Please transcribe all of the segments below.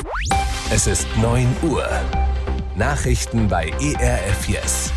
Es ist 9 Uhr. Nachrichten bei ERF Yes.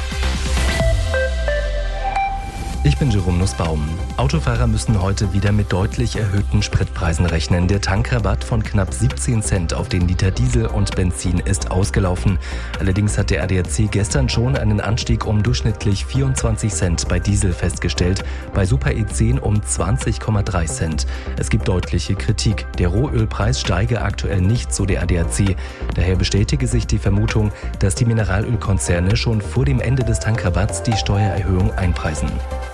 Ich bin Jerome Nussbaum. Autofahrer müssen heute wieder mit deutlich erhöhten Spritpreisen rechnen. Der Tankrabatt von knapp 17 Cent auf den Liter Diesel und Benzin ist ausgelaufen. Allerdings hat der ADAC gestern schon einen Anstieg um durchschnittlich 24 Cent bei Diesel festgestellt, bei Super E10 um 20,3 Cent. Es gibt deutliche Kritik. Der Rohölpreis steige aktuell nicht, so der ADAC. Daher bestätige sich die Vermutung, dass die Mineralölkonzerne schon vor dem Ende des Tankrabatts die Steuererhöhung einpreisen.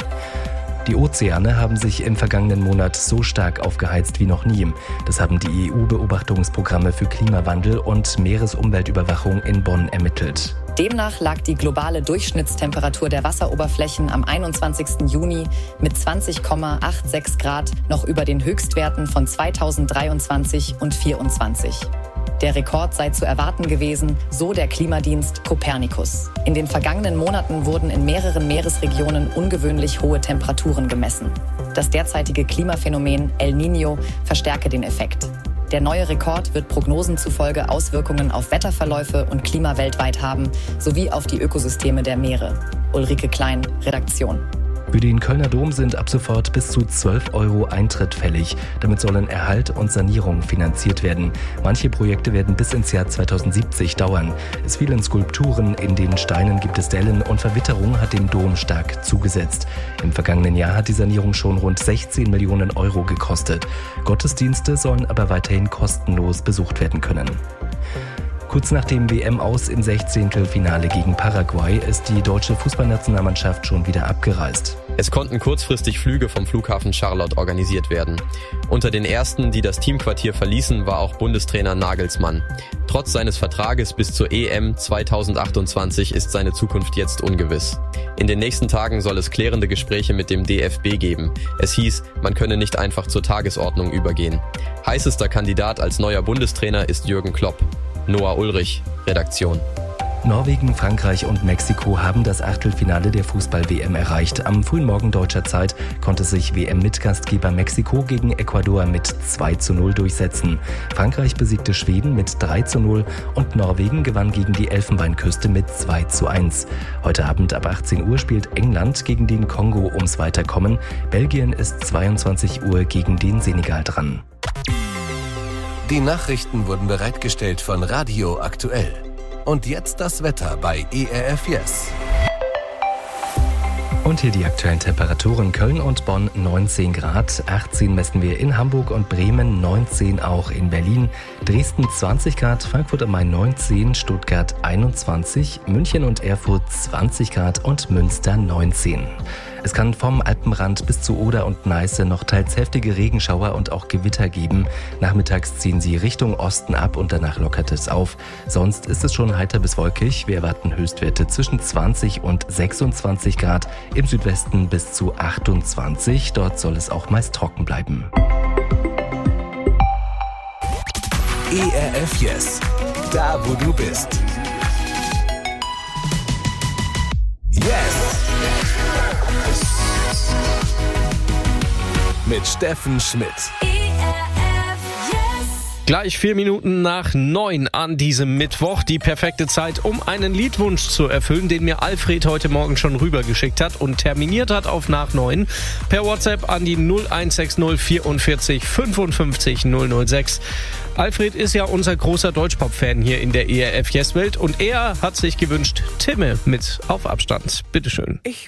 Die Ozeane haben sich im vergangenen Monat so stark aufgeheizt wie noch nie. Das haben die EU-Beobachtungsprogramme für Klimawandel und Meeresumweltüberwachung in Bonn ermittelt. Demnach lag die globale Durchschnittstemperatur der Wasseroberflächen am 21. Juni mit 20,86 Grad noch über den Höchstwerten von 2023 und 2024. Der Rekord sei zu erwarten gewesen, so der Klimadienst Copernicus. In den vergangenen Monaten wurden in mehreren Meeresregionen ungewöhnlich hohe Temperaturen gemessen. Das derzeitige Klimaphänomen El Niño verstärke den Effekt. Der neue Rekord wird Prognosen zufolge Auswirkungen auf Wetterverläufe und Klima weltweit haben, sowie auf die Ökosysteme der Meere. Ulrike Klein, Redaktion. Für den Kölner Dom sind ab sofort bis zu 12 € Eintritt fällig. Damit sollen Erhalt und Sanierung finanziert werden. Manche Projekte werden bis ins Jahr 2070 dauern. Es fehlen Skulpturen, in den Steinen gibt es Dellen und Verwitterung hat dem Dom stark zugesetzt. Im vergangenen Jahr hat die Sanierung schon rund 16 Millionen € gekostet. Gottesdienste sollen aber weiterhin kostenlos besucht werden können. Kurz nach dem WM-Aus im 16. gegen Paraguay ist die deutsche Fußballnationalmannschaft schon wieder abgereist. Es konnten kurzfristig Flüge vom Flughafen Charlotte organisiert werden. Unter den ersten, die das Teamquartier verließen, war auch Bundestrainer Nagelsmann. Trotz seines Vertrages bis zur EM 2028 ist seine Zukunft jetzt ungewiss. In den nächsten Tagen soll es klärende Gespräche mit dem DFB geben. Es hieß, man könne nicht einfach zur Tagesordnung übergehen. Heißester Kandidat als neuer Bundestrainer ist Jürgen Klopp. Noah Ulrich, Redaktion. Norwegen, Frankreich und Mexiko haben das Achtelfinale der Fußball-WM erreicht. Am frühen Morgen deutscher Zeit konnte sich WM-Mitgastgeber Mexiko gegen Ecuador mit 2:0 durchsetzen. Frankreich besiegte Schweden mit 3:0 und Norwegen gewann gegen die Elfenbeinküste mit 2:1. Heute Abend ab 18 Uhr spielt England gegen den Kongo ums Weiterkommen. Belgien ist 22 Uhr gegen den Senegal dran. Die Nachrichten wurden bereitgestellt von Radio Aktuell. Und jetzt das Wetter bei ERF Yes. Und hier die aktuellen Temperaturen. Köln und Bonn 19 Grad, 18 messen wir in Hamburg und Bremen, 19 auch in Berlin, Dresden 20 Grad, Frankfurt am Main 19, Stuttgart 21, München und Erfurt 20 Grad und Münster 19. Es kann vom Alpenrand bis zu Oder und Neiße noch teils heftige Regenschauer und auch Gewitter geben. Nachmittags ziehen sie Richtung Osten ab und danach lockert es auf. Sonst ist es schon heiter bis wolkig. Wir erwarten Höchstwerte zwischen 20 und 26 Grad, im Südwesten bis zu 28. Dort soll es auch meist trocken bleiben. ERF Yes, da wo du bist. Yes! Mit Steffen Schmidt. Gleich 4 Minuten nach 9 an diesem Mittwoch. Die perfekte Zeit, um einen Liedwunsch zu erfüllen, den mir Alfred heute Morgen schon rübergeschickt hat und terminiert hat auf nach 9. Per WhatsApp an die 0160 44 55 006. Alfred ist ja unser großer Deutschpop-Fan hier in der ERF Yes-Welt und er hat sich gewünscht, Timme mit Auf Abstand. Bitteschön. Ich